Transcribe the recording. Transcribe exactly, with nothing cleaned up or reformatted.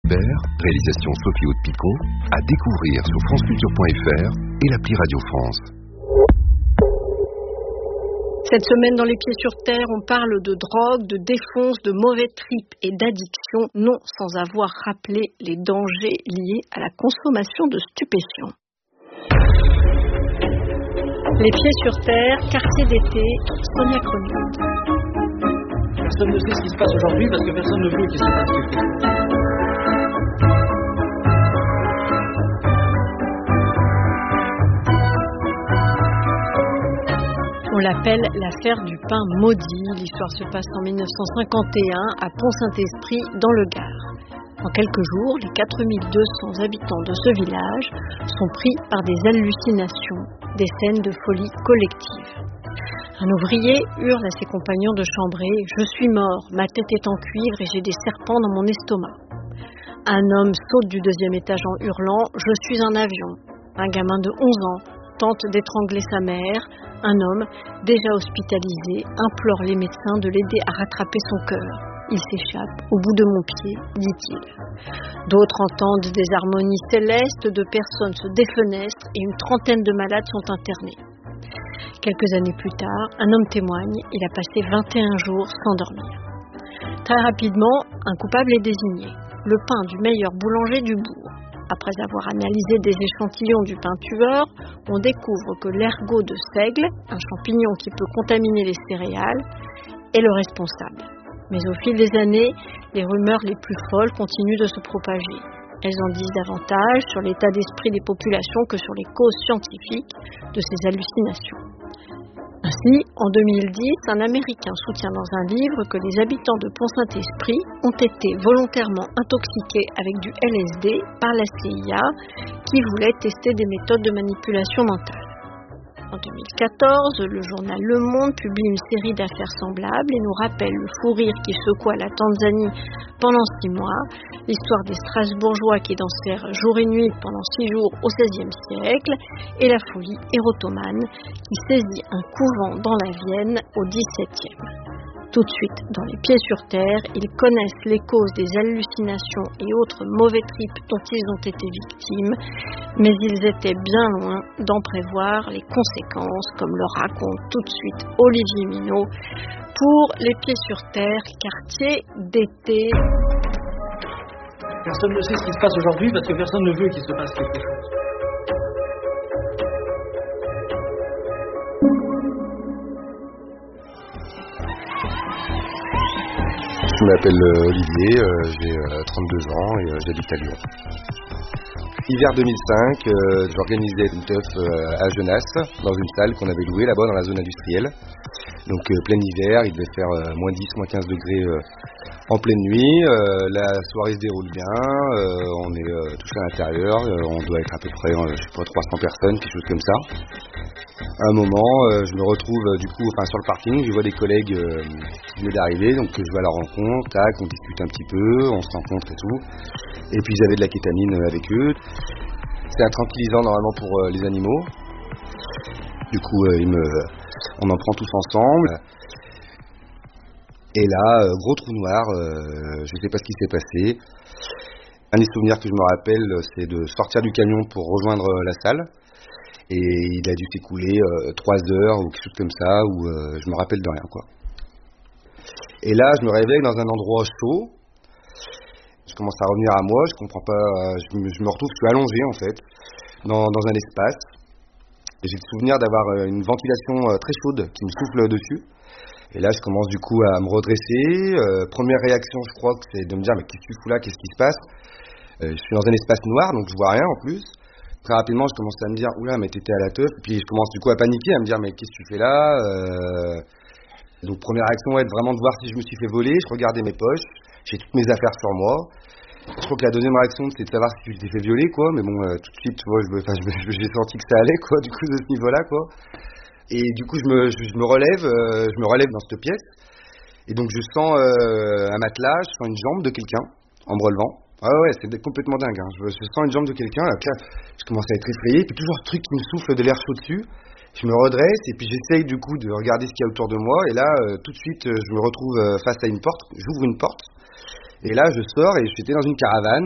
Iceberg, réalisation Sophie Haute-Picot, à découvrir sur franceculture point f r et l'appli Radio France. Cette semaine, dans Les Pieds sur Terre, on parle de drogue, de défonce, de mauvais tripes et d'addiction, non sans avoir rappelé les dangers liés à la consommation de stupéfiants. Les Pieds sur Terre, quartier d'été, Sonia Kronlund. Personne ne sait ce qui se passe aujourd'hui parce que personne ne veut qu'il se passe quelque chose. On l'appelle l'affaire du pain maudit. L'histoire se passe en dix-neuf cent cinquante et un à Pont-Saint-Esprit, dans le Gard. En quelques jours, les quatre mille deux cents habitants de ce village sont pris par des hallucinations, des scènes de folie collective. Un ouvrier hurle à ses compagnons de chambrée « Je suis mort, ma tête est en cuivre et j'ai des serpents dans mon estomac ». Un homme saute du deuxième étage en hurlant « Je suis un avion ». Un gamin de onze ans tente d'étrangler sa mère. Un homme, déjà hospitalisé, implore les médecins de l'aider à rattraper son cœur. Il s'échappe au bout de mon pied, dit-il. D'autres entendent des harmonies célestes, deux personnes se défenestrent et une trentaine de malades sont internés. Quelques années plus tard, un homme témoigne, il a passé vingt et un jours sans dormir. Très rapidement, un coupable est désigné, le pain du meilleur boulanger du bourg. Après avoir analysé des échantillons du pain tueur, on découvre que l'ergot de seigle, un champignon qui peut contaminer les céréales, est le responsable. Mais au fil des années, les rumeurs les plus folles continuent de se propager. Elles en disent davantage sur l'état d'esprit des populations que sur les causes scientifiques de ces hallucinations. Ainsi, en deux mille dix, un Américain soutient dans un livre que les habitants de Pont-Saint-Esprit ont été volontairement intoxiqués avec du L S D par la C I A qui voulait tester des méthodes de manipulation mentale. En deux mille quatorze, le journal Le Monde publie une série d'affaires semblables et nous rappelle le fou rire qui secoua la Tanzanie pendant six mois, l'histoire des Strasbourgeois qui dansèrent jour et nuit pendant six jours au seizième siècle et la folie érotomane qui saisit un couvent dans la Vienne au dix-septième. Tout de suite, dans Les Pieds sur Terre, ils connaissent les causes des hallucinations et autres mauvais tripes dont ils ont été victimes, mais ils étaient bien loin d'en prévoir les conséquences, comme le raconte tout de suite Olivier Minot pour Les Pieds sur Terre, quartier d'été. Personne ne sait ce qui se passe aujourd'hui parce que personne ne veut qu'il se passe quelque chose. Je m'appelle Olivier, euh, j'ai euh, trente-deux ans et euh, j'habite à Lyon. Hiver deux mille cinq, euh, j'organisais une teuf euh, à Genasse, dans une salle qu'on avait louée là-bas dans la zone industrielle. Donc euh, plein hiver, il devait faire euh, moins dix, moins quinze degrés euh, en pleine nuit. Euh, la soirée se déroule bien, euh, on est euh, tous à l'intérieur, euh, on doit être à peu près, euh, je sais pas, trois cents personnes, quelque chose comme ça. À un moment, euh, je me retrouve euh, du coup enfin, sur le parking, je vois des collègues euh, qui venaient d'arriver, donc je vais à leur rencontre, tac, on discute un petit peu, on se rencontre et tout. Et puis ils avaient de la kétamine avec eux. C'est un tranquillisant normalement pour euh, les animaux. Du coup, euh, ils me, on en prend tous ensemble. Et là, euh, gros trou noir, euh, je ne sais pas ce qui s'est passé. Un des souvenirs que je me rappelle, c'est de sortir du camion pour rejoindre euh, la salle. Et il a dû s'écouler euh, trois heures ou quelque chose comme ça, où euh, je me rappelle de rien, quoi. Et là, je me réveille dans un endroit chaud. Je commence à revenir à moi, je comprends pas, je me, je me retrouve, je suis allongé en fait, dans, dans un espace. Et j'ai le souvenir d'avoir une ventilation très chaude qui me souffle dessus. Et là, je commence du coup à me redresser. Euh, première réaction, je crois, que c'est de me dire, mais qu'est-ce que tu fous là, qu'est-ce qui se passe? euh, Je suis dans un espace noir, donc je vois rien en plus. Très rapidement, je commence à me dire, oula, mais t'étais à la teuf. Et puis je commence du coup à paniquer, à me dire, mais qu'est-ce que tu fais là? euh... Donc première réaction, ouais, vraiment de voir si je me suis fait voler. Je regardais mes poches, j'ai toutes mes affaires sur moi. Je crois que la deuxième réaction, c'est de savoir si tu t'es fait violer, quoi. Mais bon, euh, tout de suite, tu vois, je, enfin, je, j'ai senti que ça allait, quoi, du coup, de ce niveau-là, quoi. Et du coup, je me, je, je me relève, euh, je me relève dans cette pièce. Et donc, je sens euh, un matelas, je sens une jambe de quelqu'un en me relevant. Ah ouais, c'est complètement dingue, hein. je, je sens une jambe de quelqu'un, là, là, je commence à être effrayé, puis toujours ce truc qui me souffle de l'air chaud dessus. Je me redresse et puis j'essaye du coup de regarder ce qu'il y a autour de moi. Et là, euh, tout de suite, je me retrouve euh, face à une porte. J'ouvre une porte. Et là, je sors et j'étais dans une caravane.